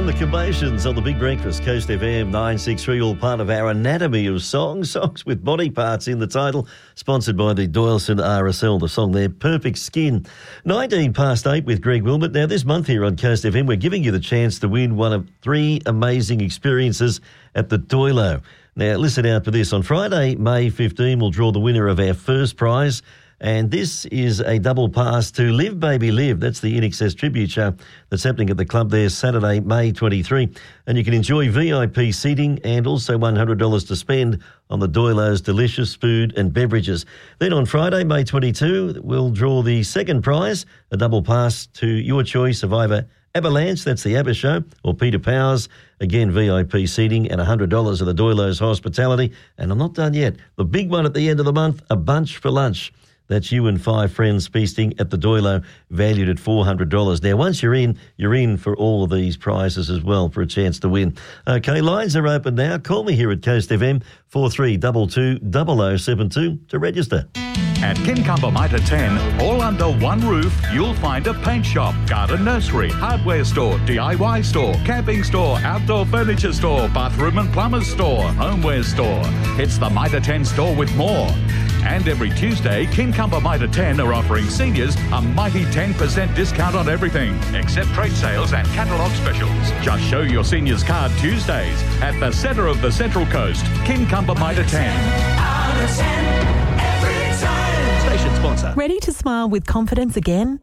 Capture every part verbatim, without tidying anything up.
the Commotions on the Big Breakfast, Coast F M nine sixty-three, all part of our Anatomy of Songs, songs with body parts in the title, sponsored by the Doyleson R S L, the song there, Perfect Skin. nineteen past eight with Greg Wilmot. Now, this month here on Coast F M, we're giving you the chance to win one of three amazing experiences at the Doilo. Now, listen out for this. On Friday, May fifteenth, we'll draw the winner of our first prize. And this is a double pass to Live Baby Live. That's the In Excess tribute show that's happening at the club there Saturday, May twenty-third. And you can enjoy V I P seating and also one hundred dollars to spend on the Doilo's delicious food and beverages. Then on Friday, May twenty-second, we'll draw the second prize, a double pass to your choice of either Avalanche, that's the ABBA show, or Peter Powers, again V I P seating and one hundred dollars of the Doilo's hospitality. And I'm not done yet. The big one at the end of the month, a bunch for lunch. That's you and five friends feasting at the Doilo, valued at four hundred dollars. Now, once you're in, you're in for all of these prizes as well for a chance to win. Okay, lines are open now. Call me here at Coast F M, four three two two, zero zero seven two to register. At Kincumber Mitre ten, all under one roof, you'll find a paint shop, garden nursery, hardware store, D I Y store, camping store, outdoor furniture store, bathroom and plumber's store, homeware store. It's the Mitre ten store with more. And every Tuesday, Kincumber Mitre ten are offering seniors a mighty ten percent discount on everything, except trade sales and catalogue specials. Just show your seniors card Tuesdays at the centre of the Central Coast, Kincumber Mitre ten. Out of ten, every time. Station sponsor. Ready to smile with confidence again?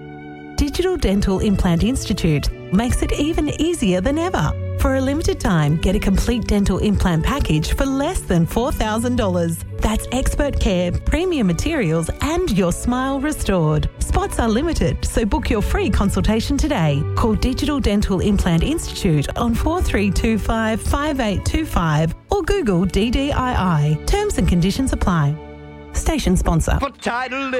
Digital Dental Implant Institute makes it even easier than ever. For a limited time, get a complete dental implant package for less than four thousand dollars. That's expert care, premium materials, and your smile restored. Spots are limited, so book your free consultation today. Call Digital Dental Implant Institute on four three two five, five eight two five or Google D D I I. Terms and conditions apply. Station sponsor. For title